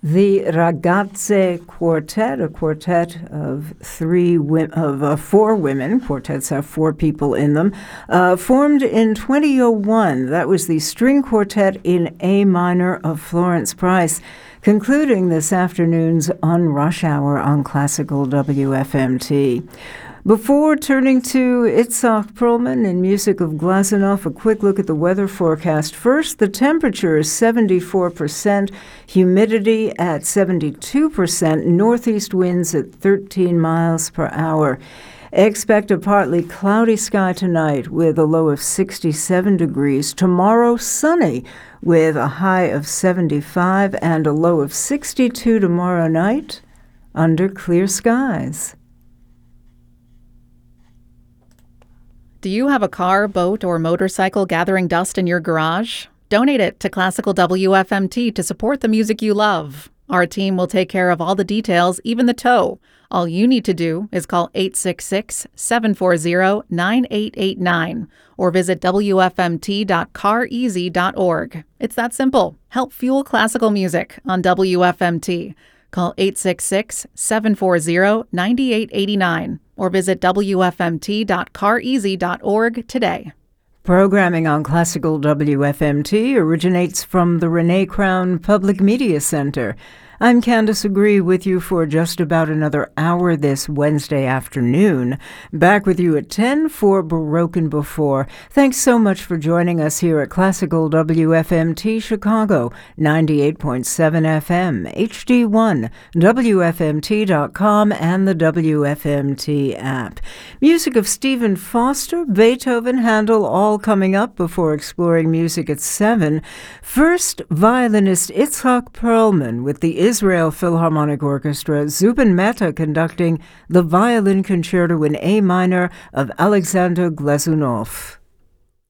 The Ragazze Quartet, a quartet of four women. Quartets have four people in them. Formed in 2001. That was the string quartet in A minor of Florence Price. Concluding this afternoon's On Rush Hour on Classical WFMT. Before turning to Itzhak Perlman and music of Glazunov, a quick look at the weather forecast. First, the temperature is 74%, humidity at 72%, northeast winds at 13 miles per hour. Expect a partly cloudy sky tonight with a low of 67 degrees. Tomorrow, sunny with a high of 75 and a low of 62 tomorrow night under clear skies. Do you have a car, boat, or motorcycle gathering dust in your garage? Donate it to Classical WFMT to support the music you love. Our team will take care of all the details, even the tow. All you need to do is call 866-740-9889 or visit wfmt.careasy.org. It's that simple. Help fuel classical music on WFMT. Call 866-740-9889 or visit wfmt.careasy.org today. Programming on Classical WFMT originates from the Renee Crown Public Media Center. I'm Candace Agree with you for just about another hour this Wednesday afternoon. Back with you at 10 for Baroque and Before. Thanks so much for joining us here at Classical WFMT Chicago, 98.7 FM, HD1, WFMT.com, and the WFMT app. Music of Stephen Foster, Beethoven, Handel, all coming up before exploring music at 7. First, violinist Itzhak Perlman with the Israel Philharmonic Orchestra, Zubin Mehta conducting the Violin Concerto in A minor of Alexander Glazunov.